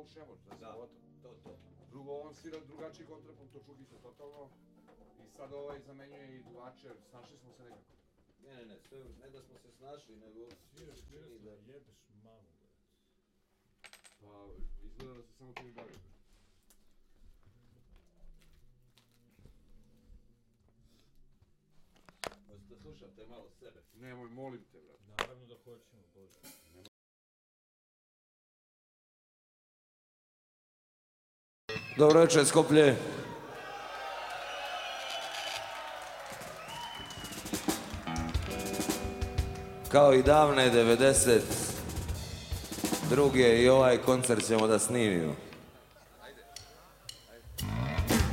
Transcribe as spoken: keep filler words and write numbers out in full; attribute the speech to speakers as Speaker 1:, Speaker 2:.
Speaker 1: šemo, to je
Speaker 2: Da, to, to.
Speaker 1: Drugo, on svira drugačiji kontrapunkt od Čukića, totalno. I sad ovaj zamenjuje i duvače, snašli smo se nekako.
Speaker 2: Ne, ne, ne, sve, ne da smo se snašli, nego...
Speaker 3: Sviraš, sviraš, da jebeš mamu, bre.
Speaker 1: Pa, izgleda da se samo tim bavi.
Speaker 2: Možete da slušate malo sebe.
Speaker 1: Nemoj, molim te, brate.
Speaker 3: Naravno da hoćemo, Bože.
Speaker 2: Dobro večer, Skoplje. Kao i davne devedeset druge i ovaj koncert ćemo da snimimo.